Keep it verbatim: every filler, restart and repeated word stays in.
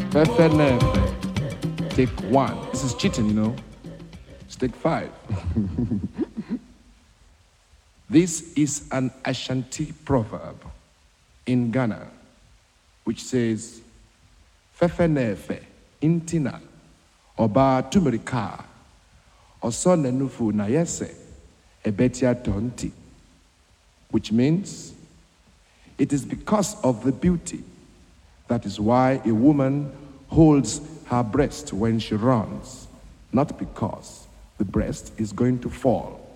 Fefe nefe. Take one. This is cheating, you know. Let's take five. This is an Ashanti proverb in Ghana, which says, Fefe nefe, intina, oba tumerika, oso nenufu na yese, ebetia tonti, which means, it is because of the beauty. That is why a woman holds her breast when she runs, not because the breast is going to fall.